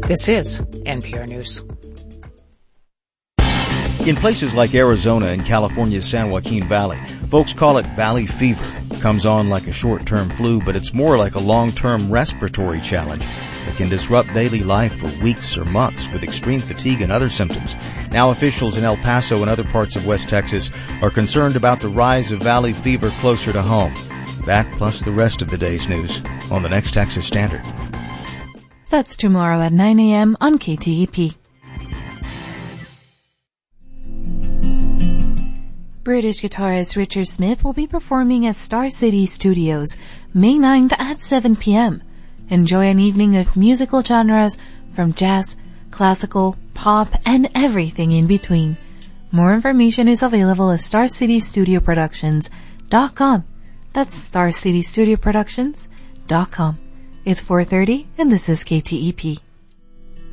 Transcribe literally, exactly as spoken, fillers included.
This is N P R News. In places like Arizona and California's San Joaquin Valley, folks call it valley fever. It comes on like a short-term flu, but it's more like a long-term respiratory challenge that can disrupt daily life for weeks or months with extreme fatigue and other symptoms. Now officials in El Paso and other parts of West Texas are concerned about the rise of valley fever closer to home. That plus the rest of the day's news on the next Texas Standard. That's tomorrow at nine a.m. on K T E P. British guitarist Richard Smith will be performing at Star City Studios May ninth at seven p.m. Enjoy an evening of musical genres from jazz, classical, pop, and everything in between. More information is available at star city studio productions dot com. That's star city studio productions dot com. It's four thirty and this is K T E P.